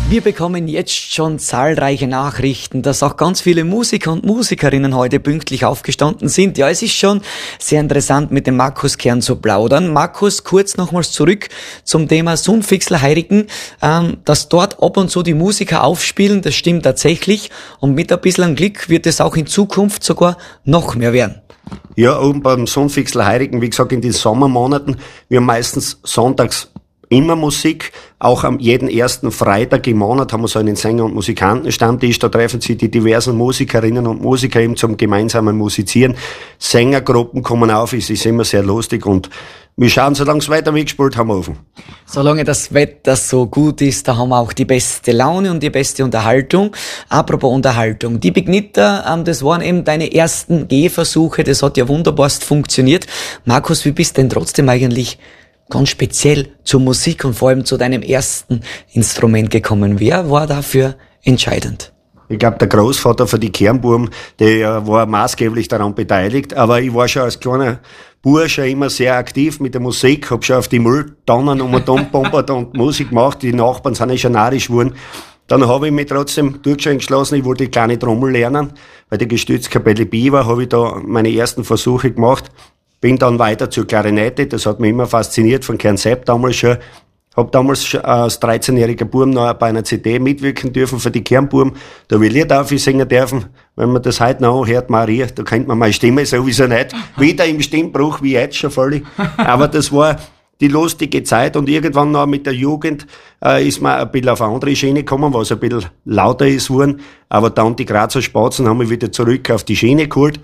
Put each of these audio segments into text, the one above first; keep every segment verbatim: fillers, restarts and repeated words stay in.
Wir bekommen jetzt schon zahlreiche Nachrichten, dass auch ganz viele Musiker und Musikerinnen heute pünktlich aufgestanden sind. Ja, es ist schon sehr interessant, mit dem Markus Kern zu plaudern. Markus, kurz nochmals zurück zum Thema Sundfixler-Heirigen. Ähm, dass dort ab und zu die Musiker aufspielen, das stimmt tatsächlich. Und mit ein bisschen Glück wird es auch in Zukunft sogar noch mehr werden. Ja, und beim Sundfixler-Heirigen, wie gesagt, in den Sommermonaten, wir haben meistens sonntags immer Musik, auch am jeden ersten Freitag im Monat haben wir so einen Sänger- und Musikantenstammtisch, da treffen sich die diversen Musikerinnen und Musiker eben zum gemeinsamen Musizieren. Sängergruppen kommen auf, es ist immer sehr lustig und wir schauen, solange es weiter weggespielt haben, offen. Solange das Wetter so gut ist, da haben wir auch die beste Laune und die beste Unterhaltung. Apropos Unterhaltung, die Begnitter, ähm, das waren eben deine ersten Gehversuche, das hat ja wunderbarst funktioniert. Markus, wie bist denn trotzdem eigentlich ganz speziell zur Musik und vor allem zu deinem ersten Instrument gekommen? Wer war dafür entscheidend? Ich glaube, der Großvater von die Kernbuben, der war maßgeblich daran beteiligt, aber ich war schon als kleiner Bursche immer sehr aktiv mit der Musik, hab schon auf die Mülltonnen um und um bombert und Musik gemacht, die Nachbarn sind ja schon narrisch geworden. Dann habe ich mich trotzdem durchgeschlossen, ich wollte die kleine Trommel lernen, weil die Gestützkapelle B war, habe ich da meine ersten Versuche gemacht. Bin dann weiter zur Klarinette, das hat mich immer fasziniert, von Kern Sepp damals schon. Hab damals als dreizehnjähriger Burm noch bei einer C D mitwirken dürfen für die Kernbuben. Da will ich auf singen dürfen. Wenn man das heute noch hört, Maria, da kennt man meine Stimme sowieso nicht. Wieder im Stimmbruch wie jetzt schon völlig. Aber das war die lustige Zeit und irgendwann noch mit der Jugend äh, ist man ein bisschen auf eine andere Schiene gekommen, was ein bisschen lauter ist worden. Aber dann die Grazer Spatzen haben mich wieder zurück auf die Schiene geholt.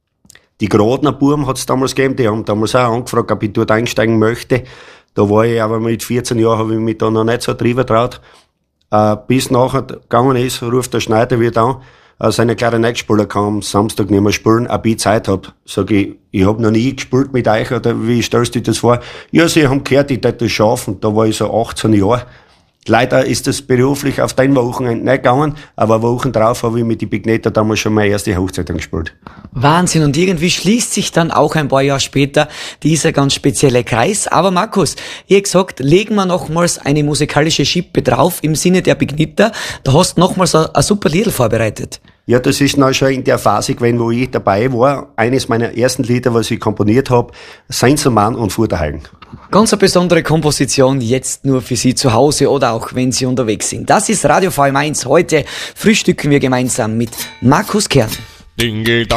Die Grodner Buben hat's damals gegeben, die haben damals auch angefragt, ob ich dort einsteigen möchte. Da war ich aber mit vierzehn Jahren, habe ich mich da noch nicht so drüber traut. Äh, bis nachher gegangen ist, ruft der Schneider wieder an, äh, seine Klarinettspieler kann am Samstag nicht mehr spielen, ob ich Zeit hab. Sag ich, ich hab noch nie gespielt mit euch, oder wie stellst du dir das vor? Ja, sie haben gehört, ich hätte das schaffen. Da war ich so achtzehn Jahre. Leider ist das beruflich auf den Wochenende nicht gegangen, aber Wochen drauf habe ich mit die Begnetter damals schon meine erste Hochzeit gespielt. Wahnsinn, und irgendwie schließt sich dann auch ein paar Jahre später dieser ganz spezielle Kreis. Aber Markus, ihr habt gesagt, legen wir nochmals eine musikalische Schippe drauf im Sinne der Begnitter. Da hast du nochmals ein, ein super Lied vorbereitet. Ja, das ist noch schon in der Phase gewesen, wo ich dabei war. Eines meiner ersten Lieder, was ich komponiert habe, Seinselmann und Futterhallen. Ganz eine besondere Komposition, jetzt nur für Sie zu Hause oder auch wenn Sie unterwegs sind. Das ist Radio V M eins. Heute frühstücken wir gemeinsam mit Markus Kern.